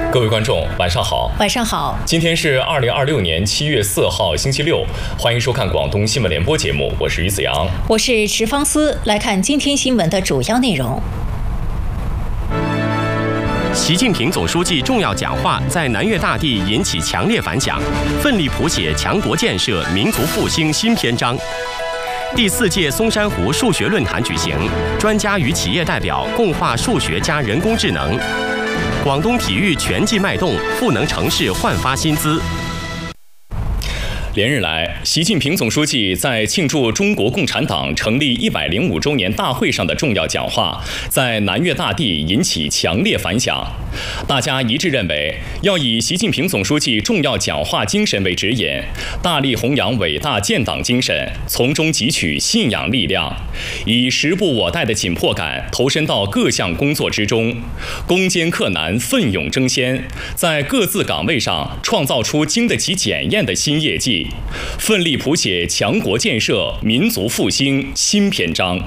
各位观众，晚上好。 晚上好。 今天是2026年7月4号，星期六，欢迎收看广东新闻联播节目，我是于子阳， 我是池方思。来看今天新闻的主要内容。 习近平总书记重要讲话在南粤大地引起强烈反响，奋力谱写强国建设、民族复兴新篇章。第4届松山湖数学论坛举行，专家与企业代表共话数学加人工智能。广东体育全季脉动，赋能城市焕发新姿。 连日来，习近平总书记在庆祝中国共产党成立105周年大会上的重要讲话，在南粤大地引起强烈反响。大家一致认为，要以习近平总书记重要讲话精神为指引，大力弘扬伟大建党精神，从中汲取信仰力量，以时不我待的紧迫感投身到各项工作之中，攻坚克难，奋勇争先，在各自岗位上创造出经得起检验的新业绩，奋力谱写强国建设、民族复兴新篇章。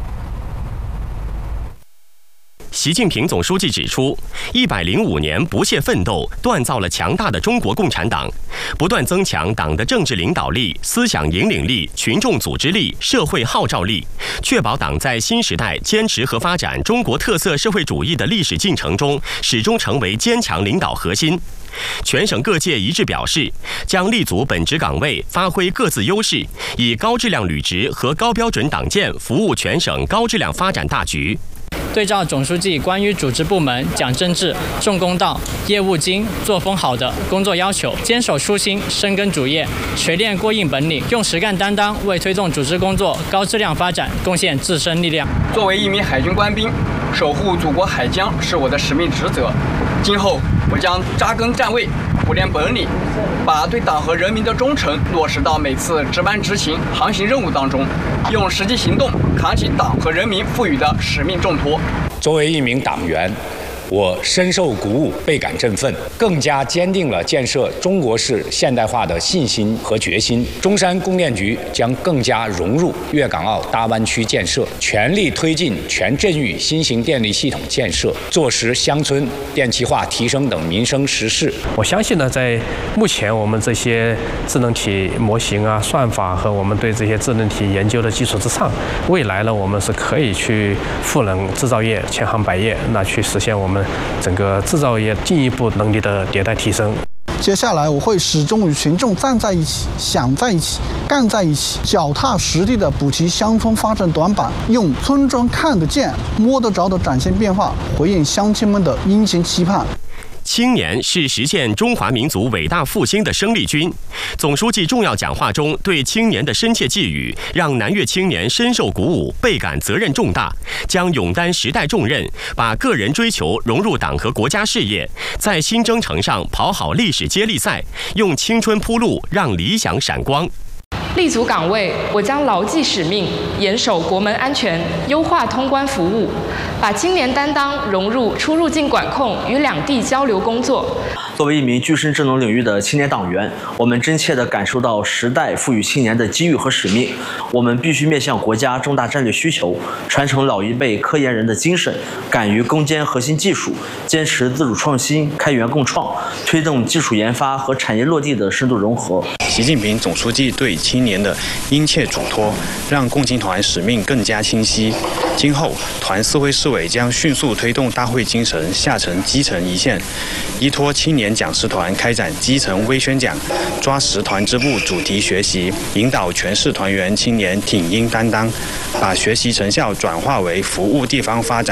习近平总书记指出，105年不懈奋斗，锻造了强大的中国共产党，不断增强党的政治领导力、思想引领力、群众组织力、社会号召力，确保党在新时代坚持和发展中国特色社会主义的历史进程中，始终成为坚强领导核心。全省各界一致表示，将立足本职岗位，发挥各自优势，以高质量履职和高标准党建服务全省高质量发展大局。 对照总书记关于组织部门讲政治、重公道、业务精、作风好的工作要求，坚守初心，深耕主业，锤炼过硬本领，用实干担当为推动组织工作高质量发展贡献自身力量。 作为一名海军官兵，守护祖国海疆是我的使命职责。今后我将扎根站位，苦练本领，把对党和人民的忠诚落实到每次值班执勤、航行任务当中，用实际行动扛起党和人民赋予的使命重托。 作为一名党员，我深受鼓舞，倍感振奋，更加坚定了建设中国式现代化的信心和决心。中山供电局将更加融入粤港澳大湾区建设，全力推进全镇域新型电力系统建设，做实乡村电气化提升等民生实事。 我相信呢，在目前我们这些智能体模型啊、算法和我们对这些智能体研究的基础之上，未来呢，我们是可以去赋能制造业千行百业，那去实现我们整个制造业进一步能力的迭代提升。 接下来我会始终与群众站在一起、想在一起、干在一起，脚踏实地地补齐乡村发展短板，用村庄看得见、摸得着的展现变化，回应乡亲们的殷勤期盼。 青年是实现中华民族伟大复兴的生力军。总书记重要讲话中对青年的深切寄语，让南粤青年深受鼓舞，倍感责任重大，将勇担时代重任，把个人追求融入党和国家事业，在新征程上跑好历史接力赛，用青春铺路，让理想闪光。 立足岗位，我将牢记使命，严守国门安全，优化通关服务，把青年担当融入出入境管控与两地交流工作。 作为一名居身智能领域的青年党员，我们真切地感受到时代赋予青年的机遇和使命。我们必须面向国家重大战略需求，传承老一辈科研人的精神，敢于攻坚核心技术，坚持自主创新、开源共创，推动技术研发和产业落地的深度融合。 习近平总书记对青年的殷切嘱托，让共青团使命更加清晰。今后，团市会市委将迅速推动大会精神下沉基层一线，依托青年讲师团开展基层微宣讲，抓实团支部主题学习，引导全市团员青年挺膺担当，把学习成效转化为服务地方发展